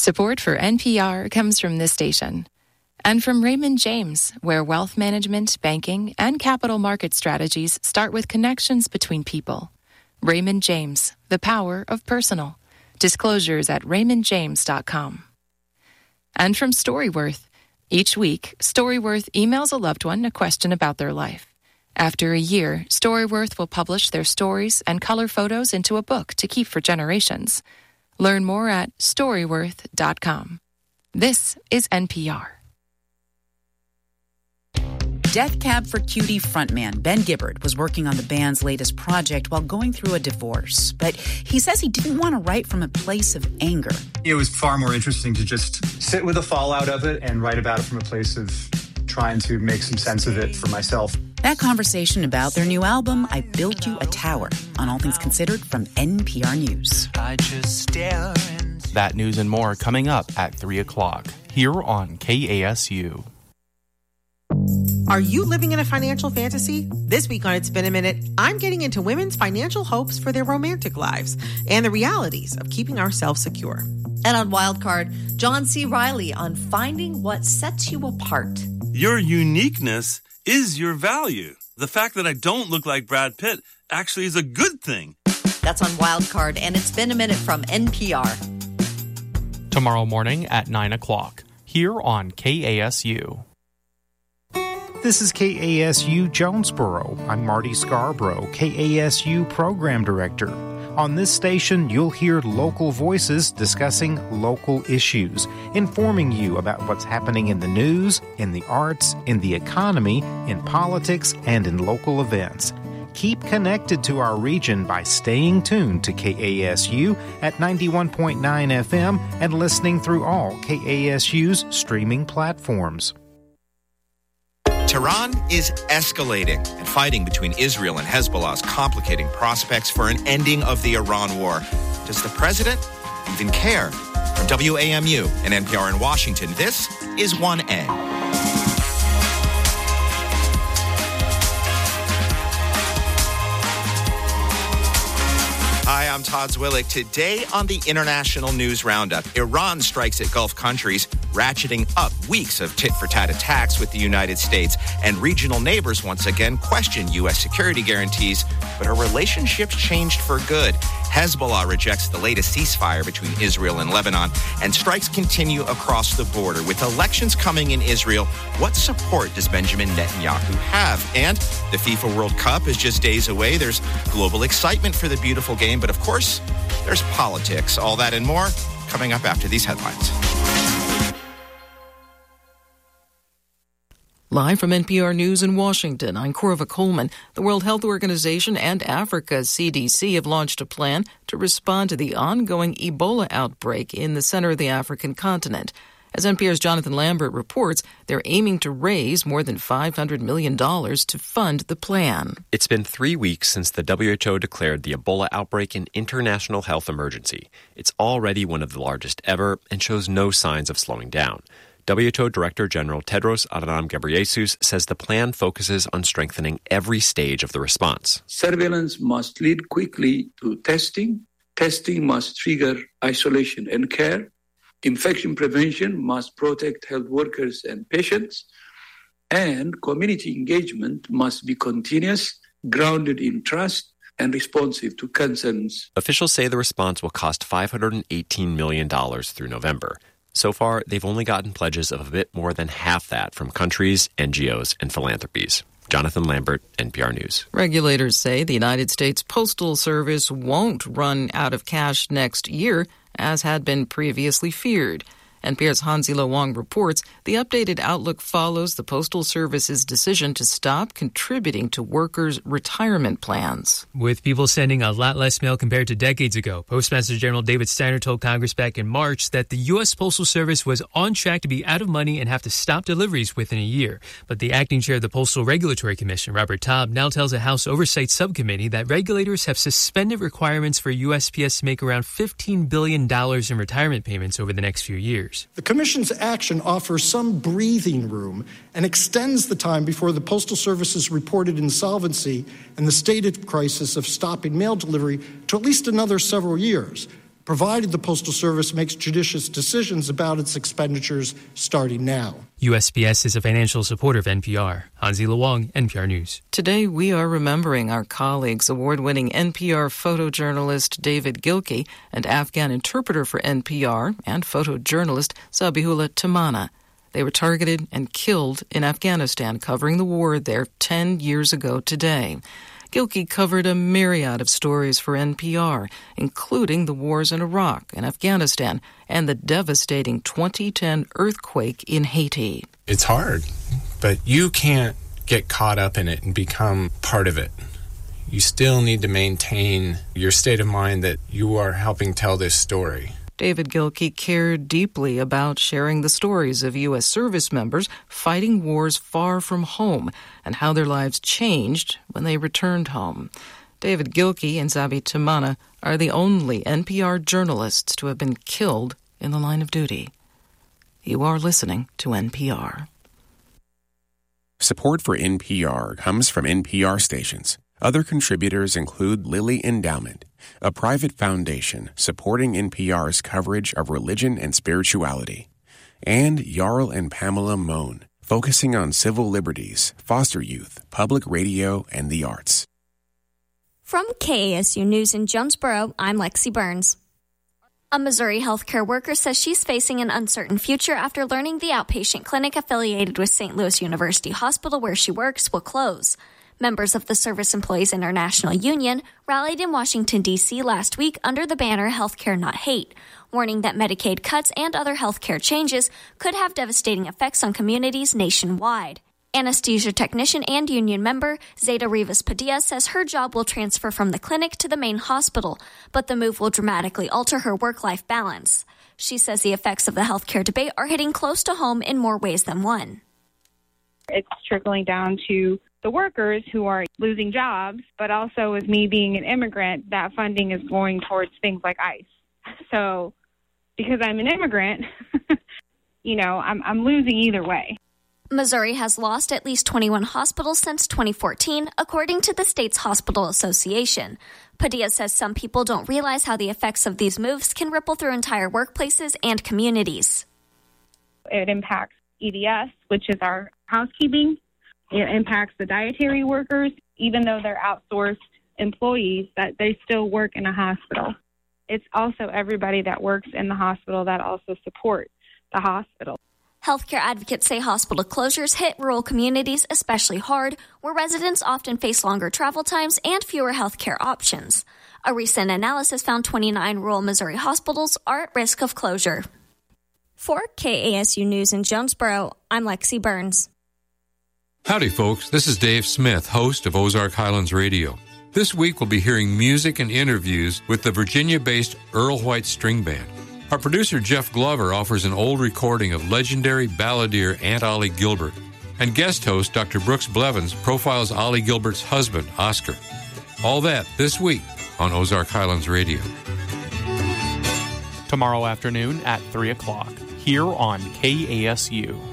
Support for NPR comes from this station and from Raymond James, where wealth management, banking, and capital market strategies start with connections between people. Raymond James, the power of personal. Disclosures at raymondjames.com. And from Storyworth. Each week, Storyworth emails a loved one a question about their life. After a year, Storyworth will publish their stories and color photos into a book to keep for generations. Learn more at Storyworth.com. This is NPR. Death Cab for Cutie frontman Ben Gibbard was working on the band's latest project while going through a divorce. But he says he didn't want to write from a place of anger. It was far more interesting to just sit with the fallout of it and write about it from a place of trying to make some sense of it for myself. That conversation about their new album, I Built You a Tower, on All Things Considered from NPR News. That news and more coming up at 3 o'clock here on KASU. Are you living in a financial fantasy? This week on It's Been a Minute, I'm getting into women's financial hopes for their romantic lives and the realities of keeping ourselves secure. And on Wildcard, John C. Reilly on finding what sets you apart. Your uniqueness is your value. The fact that I don't look like Brad Pitt actually is a good thing. That's on Wildcard, and It's Been a Minute from NPR. Tomorrow morning at 9 o'clock here on KASU. This is KASU Jonesboro. I'm Marty Scarborough, KASU Program Director. On this station, you'll hear local voices discussing local issues, informing you about what's happening in the news, in the arts, in the economy, in politics, and in local events. Keep connected to our region by staying tuned to KASU at 91.9 FM and listening through all KASU's streaming platforms. Tehran is escalating, and fighting between Israel and Hezbollah is complicating prospects for an ending of the Iran war. Does the president even care? From WAMU and NPR in Washington, this is 1A. Hi, I'm Todd Zwillick. Today on the International News Roundup, Iran strikes at Gulf countries, ratcheting up weeks of tit-for-tat attacks with the United States, and regional neighbors once again question U.S. security guarantees, but our relationships changed for good. Hezbollah rejects the latest ceasefire between Israel and Lebanon, and strikes continue across the border. With elections coming in Israel, what support does Benjamin Netanyahu have? And the FIFA World Cup is just days away. There's global excitement for the beautiful game, but of course, there's politics. All that and more coming up after these headlines. Live from NPR News in Washington, I'm Corva Coleman. The World Health Organization and Africa's CDC have launched a plan to respond to the ongoing Ebola outbreak in the center of the African continent. As NPR's Jonathan Lambert reports, they're aiming to raise more than $500 million to fund the plan. It's been 3 weeks since the WHO declared the Ebola outbreak an international health emergency. It's already one of the largest ever and shows no signs of slowing down. WHO Director General Tedros Adhanom Ghebreyesus says the plan focuses on strengthening every stage of the response. Surveillance must lead quickly to testing. Testing must trigger isolation and care. Infection prevention must protect health workers and patients. And community engagement must be continuous, grounded in trust, and responsive to concerns. Officials say the response will cost $518 million through November. So far, they've only gotten pledges of a bit more than half that from countries, NGOs, and philanthropies. Jonathan Lambert, NPR News. Regulators say the United States Postal Service won't run out of cash next year, as had been previously feared. NPR's Hanzila Wong reports the updated outlook follows the Postal Service's decision to stop contributing to workers' retirement plans. With people sending a lot less mail compared to decades ago, Postmaster General David Steiner told Congress back in March that the U.S. Postal Service was on track to be out of money and have to stop deliveries within a year. But the acting chair of the Postal Regulatory Commission, Robert Taub, now tells a House Oversight Subcommittee that regulators have suspended requirements for USPS to make around $15 billion in retirement payments over the next few years. The Commission's action offers some breathing room and extends the time before the Postal Service's reported insolvency and the stated crisis of stopping mail delivery to at least another several years. provided the Postal Service makes judicious decisions about its expenditures starting now. USPS is a financial supporter of NPR. Hansi Luong, NPR News. Today, we are remembering our colleagues, award-winning NPR photojournalist David Gilkey and Afghan interpreter for NPR and photojournalist Zabihullah Tamana. They were targeted and killed in Afghanistan, covering the war there 10 years ago today. Gilkey covered a myriad of stories for NPR, including the wars in Iraq and Afghanistan and the devastating 2010 earthquake in Haiti. It's hard, but you can't get caught up in it and become part of it. You still need to maintain your state of mind that you are helping tell this story. David Gilkey cared deeply about sharing the stories of U.S. service members fighting wars far from home and how their lives changed when they returned home. David Gilkey and Zabi Tamana are the only NPR journalists to have been killed in the line of duty. You are listening to NPR. Support for NPR comes from NPR stations. Other contributors include Lilly Endowment, a private foundation supporting NPR's coverage of religion and spirituality, and Jarl and Pamela Mohn, focusing on civil liberties, foster youth, public radio, and the arts. From KASU News in Jonesboro, I'm Lexi Burns. A Missouri healthcare worker says she's facing an uncertain future after learning the outpatient clinic affiliated with St. Louis University Hospital where she works will close. Members of the Service Employees International Union rallied in Washington, D.C. last week under the banner Healthcare Not Hate, warning that Medicaid cuts and other healthcare changes could have devastating effects on communities nationwide. Anesthesia technician and union member Zeta Rivas Padilla says her job will transfer from the clinic to the main hospital, but the move will dramatically alter her work-life balance. She says the effects of the healthcare debate are hitting close to home in more ways than one. It's trickling down to the workers who are losing jobs, but also with me being an immigrant, that funding is going towards things like ICE. So because I'm an immigrant, I'm losing either way. Missouri has lost at least 21 hospitals since 2014, according to the state's Hospital Association. Padilla says some people don't realize how the effects of these moves can ripple through entire workplaces and communities. It impacts EDS, which is our housekeeping. It impacts the dietary workers, even though they're outsourced employees, that they still work in a hospital. It's also everybody that works in the hospital that also supports the hospital. Healthcare advocates say hospital closures hit rural communities especially hard, where residents often face longer travel times and fewer healthcare options. A recent analysis found 29 rural Missouri hospitals are at risk of closure. For KASU News in Jonesboro, I'm Lexi Burns. Howdy, folks. This is Dave Smith, host of Ozark Highlands Radio. This week, we'll be hearing music and interviews with the Virginia-based Earl White String Band. Our producer, Jeff Glover, offers an old recording of legendary balladeer Aunt Ollie Gilbert. And guest host, Dr. Brooks Blevins, profiles Ollie Gilbert's husband, Oscar. All that this week on Ozark Highlands Radio. Tomorrow afternoon at 3 o'clock, here on KASU.